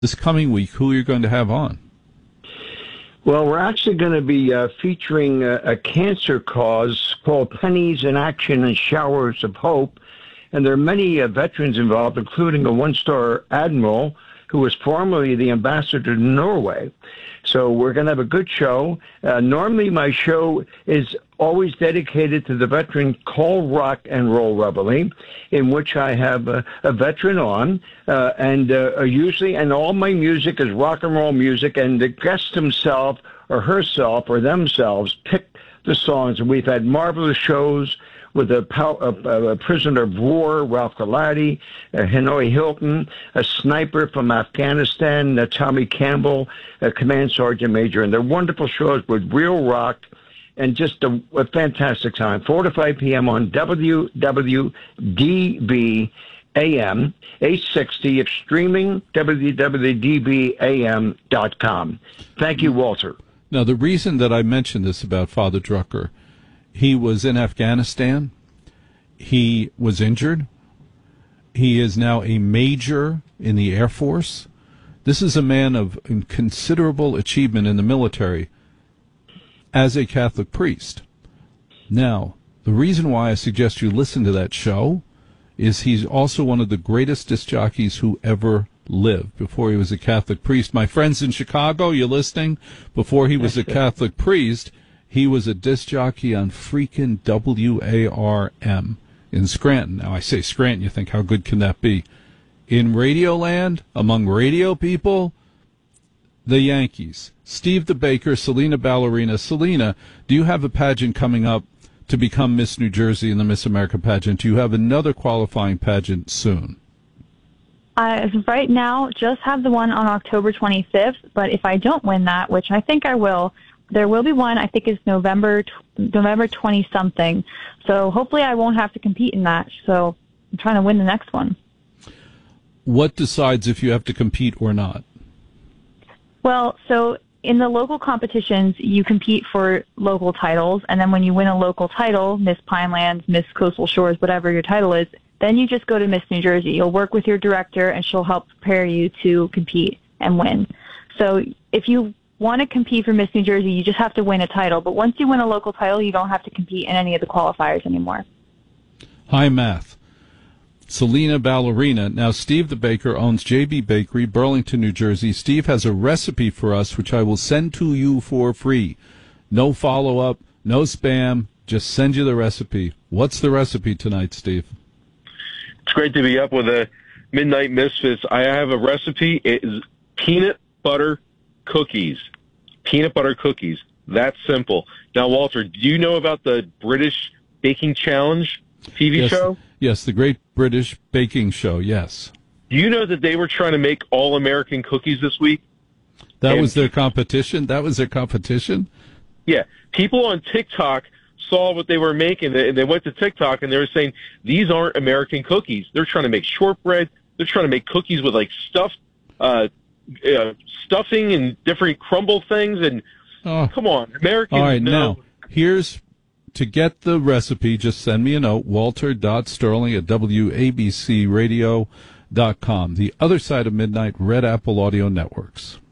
this coming week, who you're going to have on. Well, we're actually going to be featuring a cancer cause called Pennies in Action and Showers of Hope. And there are many veterans involved, including a one-star admiral who was formerly the ambassador to Norway. So we're going to have a good show. Normally my show is always dedicated to the veteran Call Rock and Roll Reveille, in which I have a veteran on, and usually, and all my music is rock and roll music, and the guest himself or herself or themselves pick the songs. And we've had marvelous shows with a prisoner of war, Ralph Galati, Hanoi Hilton, a sniper from Afghanistan, Tommy Campbell, a command sergeant major. And they're wonderful shows with real rock and just a fantastic time. 4 to 5 p.m. on WWDB AM 860. It's streaming, www.dbam.com. Thank you, Walter. Now, the reason that I mentioned this about Father Drucker, he was in Afghanistan. He was injured. He is now a major in the Air Force. This is a man of considerable achievement in the military as a Catholic priest. Now, the reason why I suggest you listen to that show is he's also one of the greatest disc jockeys who ever lived before he was a Catholic priest. My friends in Chicago, you listening? Before he was a Catholic priest, he was a disc jockey on freaking WARM in Scranton. Now, I say Scranton, you think, how good can that be? In Radioland, among radio people, the Yankees. Steve the Baker, Selena Ballerina. Selena, do you have a pageant coming up to become Miss New Jersey in the Miss America pageant? Do you have another qualifying pageant soon? As of right now, just have the one on October 25th, but if I don't win that, which I think I will, there will be one, I think it's November 20-something. So hopefully I won't have to compete in that. So I'm trying to win the next one. What decides if you have to compete or not? Well, so in the local competitions, you compete for local titles. And then when you win a local title, Miss Pinelands, Miss Coastal Shores, whatever your title is, then you just go to Miss New Jersey. You'll work with your director, and she'll help prepare you to compete and win. So if you want to compete for Miss New Jersey, you just have to win a title. But once you win a local title, you don't have to compete in any of the qualifiers anymore. High math. Selena Ballerina. Now, Steve the Baker owns JB Bakery, Burlington, New Jersey. Steve has a recipe for us, which I will send to you for free. No follow-up, no spam, just send you the recipe. What's the recipe tonight, Steve? It's great to be up with the Midnight Misfits. I have a recipe. It is peanut butter cookies. Peanut butter cookies. That's simple. Now, Walter, do you know about the British Baking Challenge TV show? Yes, the Great British Baking Show, yes. Do you know that they were trying to make all-American cookies this week? That was their competition? That was their competition? Yeah. People on TikTok saw what they were making, and they went to TikTok, and they were saying, these aren't American cookies. They're trying to make shortbread. They're trying to make cookies with, like, stuffing and different crumble things. And come on, Americans All right, know. now, here's, to get the recipe, just send me a note, walter.sterling@wabcradio.com. The Other Side of Midnight, Red Apple Audio Networks.